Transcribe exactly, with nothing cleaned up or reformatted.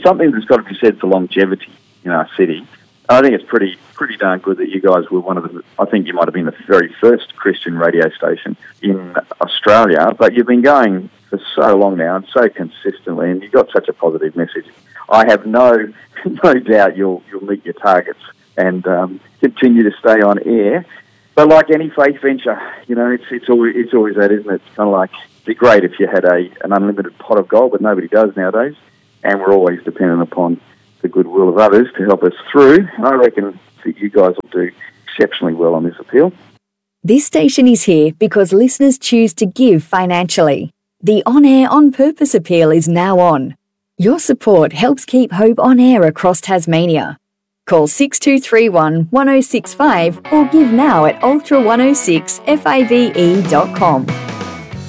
there's something that's got to be said for longevity in our city. I think it's pretty pretty darn good that you guys were one of the, I think you might have been the very first Christian radio station in Australia, but you've been going for so long now and so consistently, and you've got such a positive message. I have no no doubt you'll you'll meet your targets and um, continue to stay on air. But like any faith venture, you know, it's it's always it's always that, isn't it? It's kind of like, it'd be great if you had a an unlimited pot of gold, but nobody does nowadays, and we're always dependent upon the goodwill of others to help us through. And I reckon that you guys will do exceptionally well on this appeal. This station is here because listeners choose to give financially. The On Air On Purpose appeal is now on. Your support helps keep Hope on air across Tasmania. Call six two three one, one oh six five or give now at ultra one oh six five dot com.